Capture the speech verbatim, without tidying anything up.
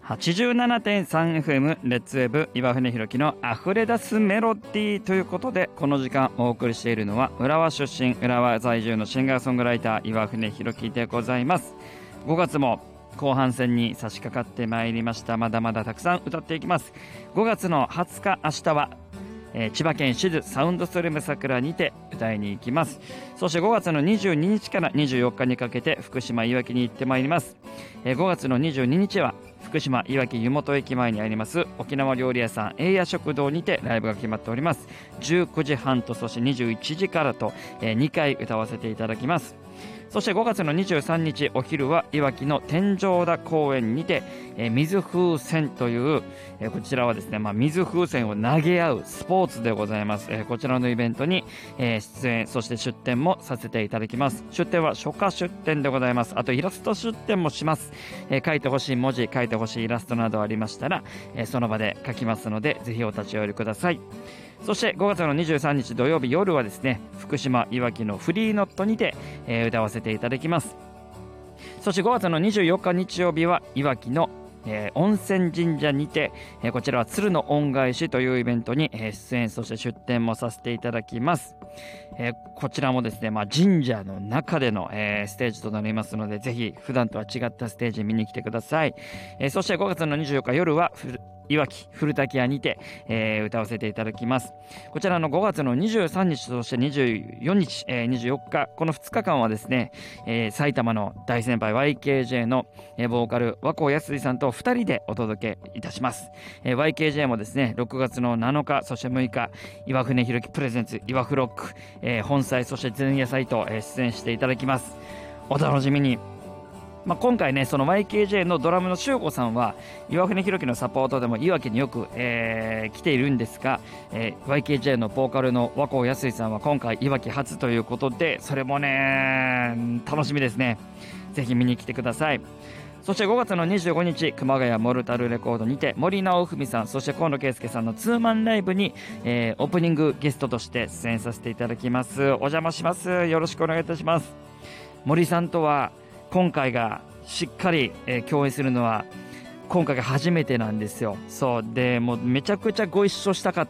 はちじゅうななてんさんエフエム レッツウェブ岩船弘樹の溢れ出すメロディーということで、この時間お送りしているのは浦和出身浦和在住のシンガーソングライター岩船弘樹でございます。ごがつも後半戦に差し掛かってまいりました。まだまだたくさん歌っていきます。ごがつのはつか、明日はえー、千葉県シズサウンドストリーム桜にて歌いに行きます。そしてごがつのにじゅうににちからにじゅうよっかにかけて福島いわきに行ってまいります。えー、ごがつのにじゅうににちは福島いわき湯本駅前にあります沖縄料理屋さん栄夜食堂にてライブが決まっております。じゅうくじはんとそしてにじゅういちじからと、えー、にかい歌わせていただきます。そしてごがつのにじゅうさんにちお昼はいわきの天井田公園にて、えー、水風船という、えー、こちらはですね、まあ、水風船を投げ合うスポーツでございます。えー、こちらのイベントに、えー、出演そして出展もさせていただきます。出展は初夏出展でございます。あとイラスト出展もします。えー、書いてほしい文字書いてほしいイラストなどありましたら、えー、その場で書きますのでぜひお立ち寄りください。そしてごがつのにじゅうさんにち土曜日夜はですね、福島いわきのフリーノットにて、えー、歌わせていただきます。そしてごがつのにじゅうよっか日曜日はいわきの、えー、温泉神社にて、えー、こちらは鶴の恩返しというイベントに、えー、出演そして出展もさせていただきます。えー、こちらもですね、まあ、神社の中での、えー、ステージとなりますのでぜひ普段とは違ったステージ見に来てください。えー、そしてごがつのにじゅうよっか夜はいわき古滝屋にて、えー、歌わせていただきます。こちらのごがつのにじゅうさんにちそしてにじゅうよっか、えー、にじゅうよっかこのふつかかんはですね、えー、埼玉の大先輩 ワイケージェー の、えー、ボーカル和光康さんとふたりでお届けいたします。えー、ワイケージェー もですねろくがつのなのかそしてむいか岩船弘樹プレゼンツ岩フロック、えー、本祭そして前夜祭と、えー、出演していただきます。お楽しみに。まあ、今回ねその ワイケージェー のドラムの修子さんは岩船弘樹のサポートでもいわきによく、えー、来ているんですが、えー、ワイケージェー のボーカルの和光康さんは今回いわき初ということでそれもね楽しみですね。ぜひ見に来てください。そしてごがつのにじゅうごにち熊谷モルタルレコードにて森直文さんそして河野圭介さんのツーマンライブに、えー、オープニングゲストとして出演させていただきます。お邪魔します。よろしくお願いいたします。森さんとは今回がしっかり、えー、共演するのは今回が初めてなんですよ。そうでもうめちゃくちゃご一緒したかっ